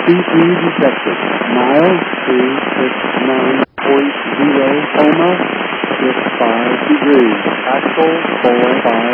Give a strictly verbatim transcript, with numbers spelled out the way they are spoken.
C three detected. Miles two six nine point zero, coma, six five degrees. Axle four five.